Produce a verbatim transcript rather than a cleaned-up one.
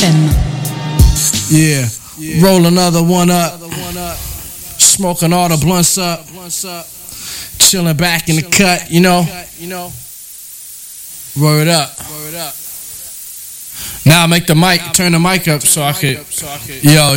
M. Yeah, roll another one up. Smoking all the blunts up. Chilling back in the cut, you know. Word up. Now I make the mic, turn the mic up so I could. Yo.